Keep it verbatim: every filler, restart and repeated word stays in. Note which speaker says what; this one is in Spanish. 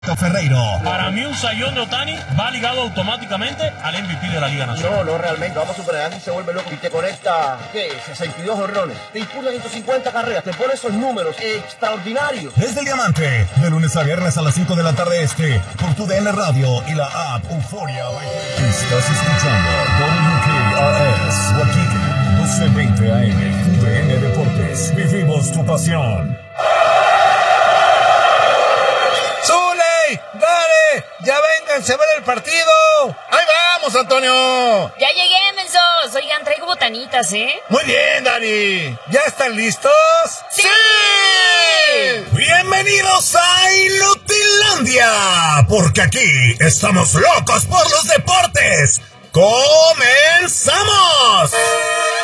Speaker 1: Ferreiro.
Speaker 2: Para mí un sayón de Ohtani va ligado automáticamente al M V P de la Liga Nacional.
Speaker 3: No, no, realmente. Vamos a superar y se vuelve loco y te conecta, ¿qué? sesenta y dos honrones. Te impulsa ciento cincuenta carreras. Te pone esos números extraordinarios.
Speaker 1: Desde el Diamante, de lunes a viernes a las cinco de la tarde este, por tu D N Radio y la app Euforia. Estás escuchando W K R S Waikiki, doce veinte A M, tu D N Deportes. Vivimos tu pasión.
Speaker 4: ¡Dale! ¡Ya vénganse a ver el partido! ¡Ahí vamos, Antonio!
Speaker 5: Ya llegué, mensos. Oigan, traigo botanitas, ¿eh?
Speaker 4: Muy bien, Dani. ¿Ya están listos?
Speaker 5: ¡Sí!
Speaker 1: Bienvenidos a Inutilandia, porque aquí estamos locos por los deportes. ¡Comenzamos!